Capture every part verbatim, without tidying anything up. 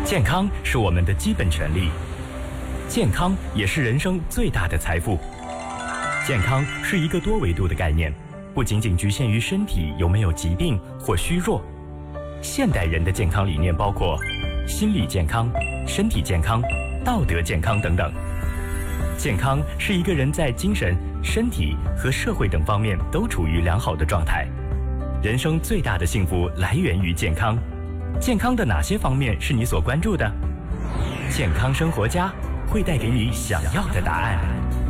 健康是我们的基本权利，健康也是人生最大的财富。健康是一个多维度的概念，不仅仅局限于身体有没有疾病或虚弱。现代人的健康理念包括心理健康、身体健康、道德健康等等。健康是一个人在精神、身体和社会等方面都处于良好的状态。人生最大的幸福来源于健康。健康的哪些方面是你所关注的？健康生活家会带给你想要的答案。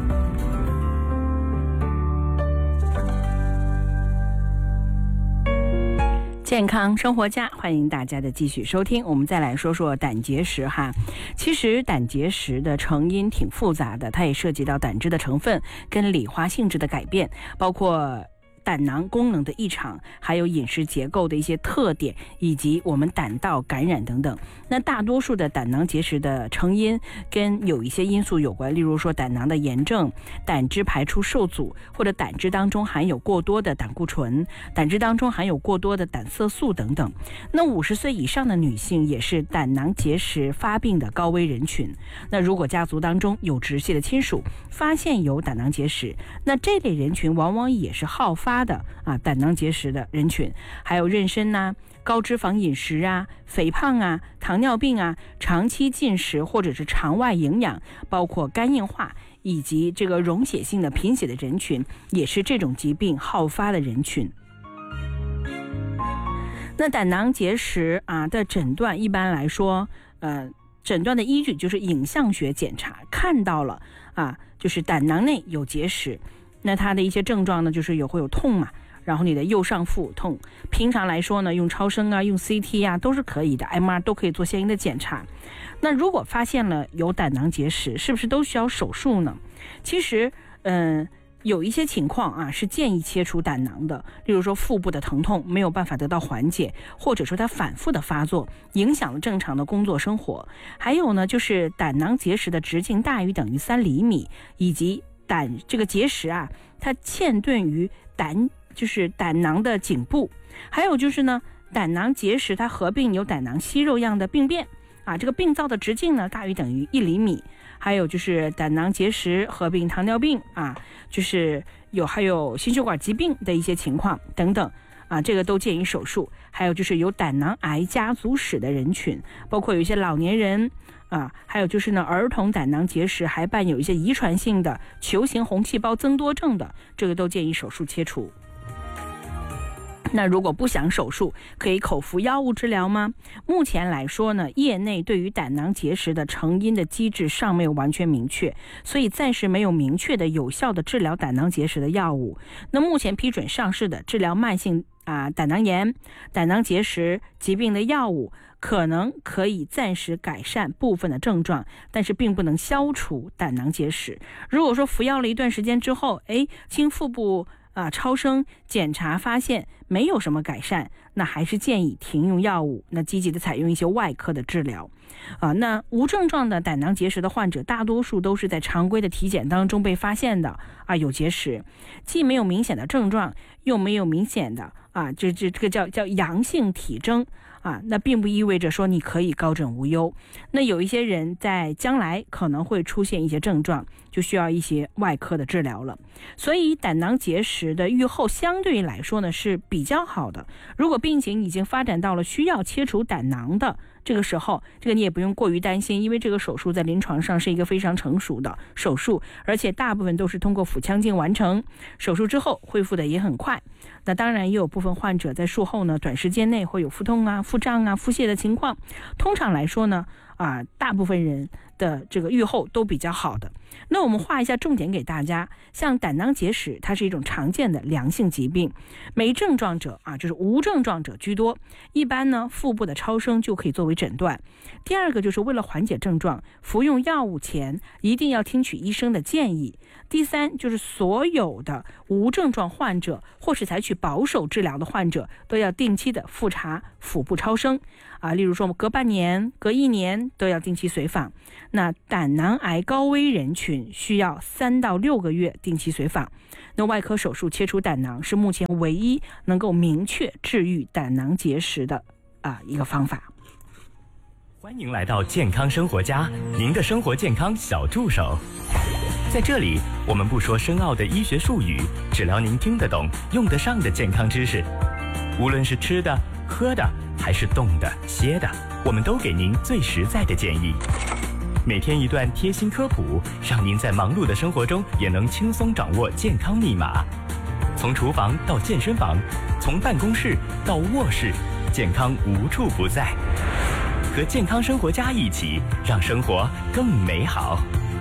健康生活家，欢迎大家的继续收听。我们再来说说胆结石哈。其实胆结石的成因挺复杂的，它也涉及到胆汁的成分跟理化性质的改变，包括胆囊功能的异常，还有饮食结构的一些特点，以及我们胆道感染等等。那大多数的胆囊结石的成因跟有一些因素有关，例如说胆囊的炎症、胆汁排出受阻，或者胆汁当中含有过多的胆固醇、胆汁当中含有过多的胆色素等等。那五十岁以上的女性也是胆囊结石发病的高危人群。那如果家族当中有直系的亲属发现有胆囊结石，那这类人群往往也是好发的啊胆囊结石的人群。还有妊娠呐、啊、高脂肪饮食啊、肥胖啊、糖尿病啊、长期进食或者是肠外营养，包括肝硬化以及这个溶血性的贫血的人群，也是这种疾病好发的人群。那胆囊结石啊的诊断一般来说，呃，诊断的依据就是影像学检查，看到了啊，就是胆囊内有结石。那它的一些症状呢，就是有会有痛嘛，然后你的右上腹痛，平常来说呢，用超声啊、用 C T 啊都是可以的 ，M R 都可以做相应的检查。那如果发现了有胆囊结石，是不是都需要手术呢？其实，嗯、呃。有一些情况啊是建议切除胆囊的，例如说腹部的疼痛没有办法得到缓解，或者说它反复的发作，影响了正常的工作生活。还有呢，就是胆囊结石的直径大于等于三厘米，以及胆这个结石啊，它嵌顿于胆就是胆囊的颈部。还有就是呢，胆囊结石它合并有胆囊息肉样的病变啊，这个病灶的直径呢大于等于一厘米。还有就是胆囊结石合并糖尿病啊，就是有还有心血管疾病的一些情况等等啊，这个都建议手术。还有就是有胆囊癌家族史的人群，包括有一些老年人啊，还有就是呢儿童胆囊结石还伴有一些遗传性的球形红细胞增多症的，这个都建议手术切除。那如果不想手术，可以口服药物治疗吗？目前来说呢，业内对于胆囊结石的成因的机制尚没有完全明确，所以暂时没有明确的有效的治疗胆囊结石的药物。那目前批准上市的治疗慢性啊胆囊炎、胆囊结石疾病的药物，可能可以暂时改善部分的症状，但是并不能消除胆囊结石。如果说服药了一段时间之后，哎，经腹部啊，超声检查发现没有什么改善，那还是建议停用药物，那积极的采用一些外科的治疗。啊，那无症状的胆囊结石的患者，大多数都是在常规的体检当中被发现的啊，有结石，既没有明显的症状，又没有明显的啊，这这这个叫叫阳性体征啊，那并不意味着说你可以高枕无忧。那有一些人在将来可能会出现一些症状，就需要一些外科的治疗了。所以胆囊结石的预后相对来说呢是比较好的。如果病情已经发展到了需要切除胆囊的这个时候，这个你也不用过于担心，因为这个手术在临床上是一个非常成熟的手术，而且大部分都是通过腹腔镜完成，手术之后恢复的也很快。那当然也有部分患者在术后呢，短时间内会有腹痛啊、腹胀啊、腹泻的情况。通常来说呢，啊，大部分人的这个预后都比较好的。那我们画一下重点给大家，像胆囊结石，它是一种常见的良性疾病，没症状者啊，就是无症状者居多。一般呢，腹部的超声就可以作为诊断。第二个就是为了缓解症状，服用药物前一定要听取医生的建议。第三就是所有的无症状患者或是采取保守治疗的患者，都要定期的复查腹部超声啊，例如说我们隔半年、隔一年都要定期随访。那胆囊癌高危人群需要三到六个月定期随访。那外科手术切除胆囊是目前唯一能够明确治愈胆囊结石的啊一个方法。 欢迎来到健康生活家，您的生活健康小助手。在这里，我们不说深奥的医学术语，只聊您听得懂、用得上的健康知识。无论是吃的、喝的，还是动的、歇的，我们都给您最实在的建议。每天一段贴心科普，让您在忙碌的生活中也能轻松掌握健康密码。从厨房到健身房，从办公室到卧室，健康无处不在。和健康生活家一起，让生活更美好。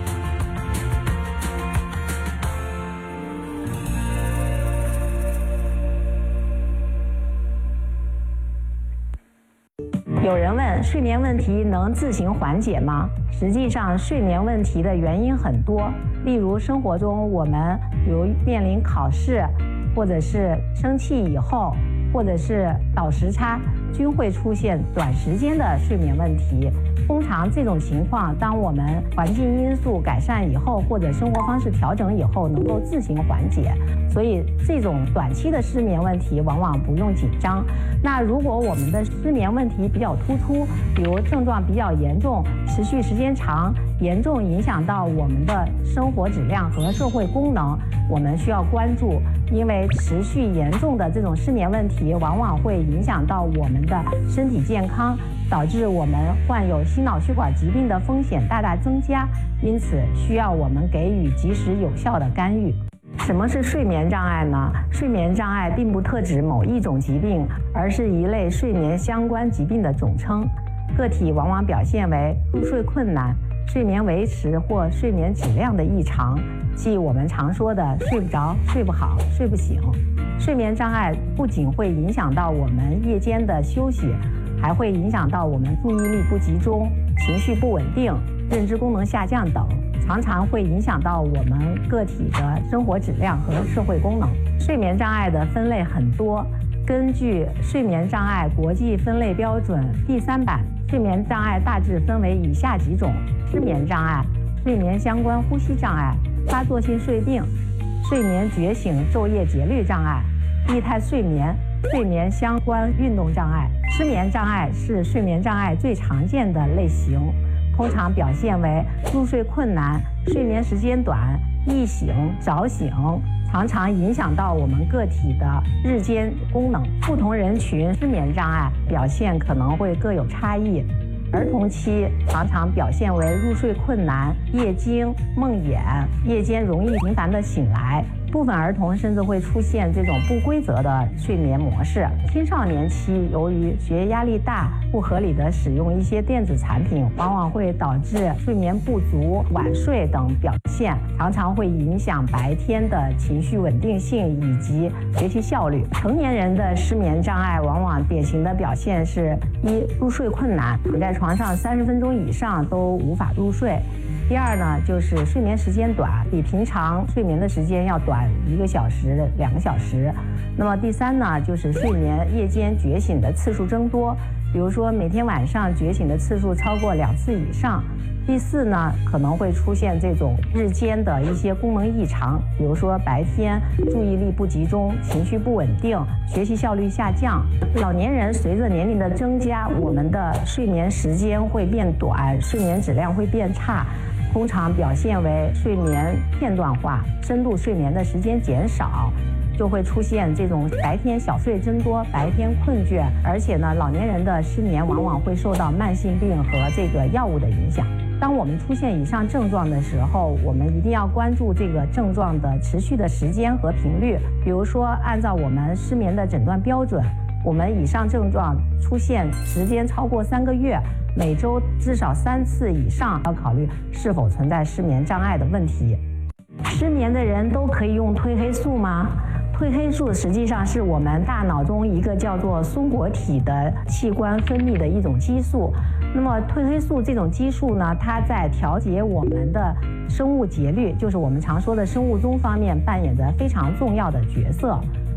有人问，睡眠问题能自行缓解吗？实际上，睡眠问题的原因很多，例如生活中我们比如面临考试，或者是生气以后，或者是倒时差，均会出现短时间的睡眠问题。通常这种情况，当我们环境因素改善以后，或者生活方式调整以后，能够自行缓解。所以这种短期的失眠问题往往不用紧张。那如果我们的失眠问题比较突出，比如症状比较严重，持续时间长，严重影响到我们的生活质量和社会功能，我们需要关注。因为持续严重的这种失眠问题，往往会影响到我们的身体健康，导致我们患有心脑血管疾病的风险大大增加，因此需要我们给予及时有效的干预。什么是睡眠障碍呢？睡眠障碍并不特指某一种疾病，而是一类睡眠相关疾病的总称。个体往往表现为入睡困难、睡眠维持或睡眠质量的异常，即我们常说的睡不着、睡不好、睡不醒。睡眠障碍不仅会影响到我们夜间的休息，还会影响到我们注意力不集中、情绪不稳定、认知功能下降等，常常会影响到我们个体的生活质量和社会功能。睡眠障碍的分类很多，根据睡眠障碍国际分类标准第三版，睡眠障碍大致分为以下几种：失眠障碍、睡眠相关呼吸障碍、发作性睡病、睡眠觉醒昼夜节律障碍、异态睡眠、睡眠相关运动障碍。失眠障碍是睡眠障碍最常见的类型，通常表现为入睡困难、睡眠时间短、易醒、早醒，常常影响到我们个体的日间功能。不同人群失眠障碍表现可能会各有差异。儿童期常常表现为入睡困难、夜惊、梦魇，夜间容易频繁的醒来。部分儿童甚至会出现这种不规则的睡眠模式。青少年期由于学业压力大，不合理的使用一些电子产品，往往会导致睡眠不足、晚睡等表现，常常会影响白天的情绪稳定性以及学习效率。成年人的失眠障碍往往典型的表现是：一、入睡困难，躺在床上三十分钟以上都无法入睡。第二呢，就是睡眠时间短，比平常睡眠的时间要短一个小时、两个小时。那么第三呢，就是睡眠夜间觉醒的次数增多，比如说每天晚上觉醒的次数超过两次以上。第四呢，可能会出现这种日间的一些功能异常，比如说白天注意力不集中、情绪不稳定、学习效率下降。老年人随着年龄的增加，我们的睡眠时间会变短，睡眠质量会变差，通常表现为睡眠片段化，深度睡眠的时间减少，就会出现这种白天小睡增多、白天困倦。而且呢，老年人的失眠往往会受到慢性病和这个药物的影响。当我们出现以上症状的时候，我们一定要关注这个症状的持续的时间和频率。比如说，按照我们失眠的诊断标准，我们以上症状出现时间超过三个月，每周至少三次以上，要考虑是否存在失眠障碍的问题。失眠的人都可以用褪黑素吗？褪黑素实际上是我们大脑中一个叫做松果体的器官分泌的一种激素。那么褪黑素这种激素呢，它在调节我们的生物节律，就是我们常说的生物钟方面扮演着非常重要的角色。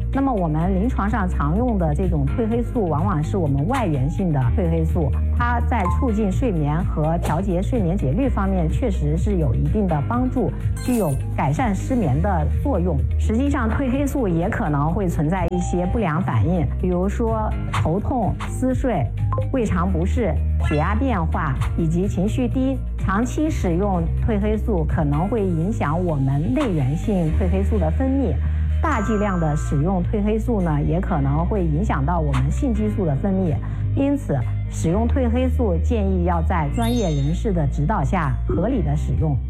那么我们临床上常用的这种褪黑素，往往是我们外源性的褪黑素，它在促进睡眠和调节睡眠节律方面确实是有一定的帮助，具有改善失眠的作用。实际上，褪黑素也可能会存在一些不良反应，比如说头痛、思睡、胃肠不适、血压变化以及情绪低。长期使用褪黑素可能会影响我们内源性褪黑素的分泌。大剂量的使用褪黑素呢，也可能会影响到我们性激素的分泌，因此使用褪黑素建议要在专业人士的指导下合理的使用。